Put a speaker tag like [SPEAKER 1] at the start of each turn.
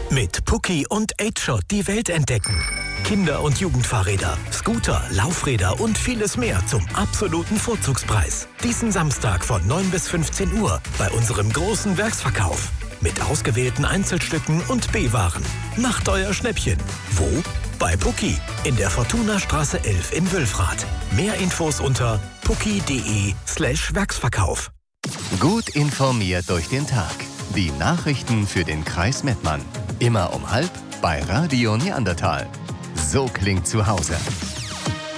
[SPEAKER 1] Mit Pucki und 8Shot die Welt entdecken. Kinder- und Jugendfahrräder, Scooter, Laufräder und vieles mehr zum absoluten Vorzugspreis. Diesen Samstag von 9 bis 15 Uhr bei unserem großen Werksverkauf. Mit ausgewählten Einzelstücken und B-Waren. Macht euer Schnäppchen. Wo? Bei Pucki in der Fortuna-Straße 11 in Wülfrath. Mehr Infos unter pucki.de/Werksverkauf.
[SPEAKER 2] Gut informiert durch den Tag. Die Nachrichten für den Kreis Mettmann. Immer um 12:30 bei Radio Neandertal. So klingt zu Hause.